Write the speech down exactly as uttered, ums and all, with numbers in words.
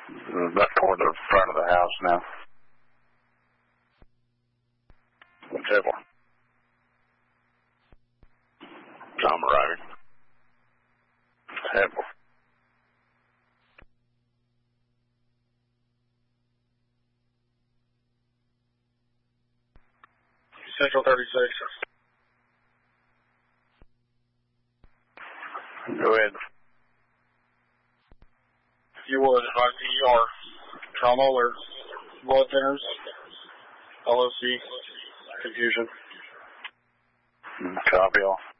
That's toward the front of the house now. Table. I'm arriving. Table. Central thirty-six. Go ahead. If you would, advise the E R. Trauma alerts, blood thinners, L O C, confusion. Copy all.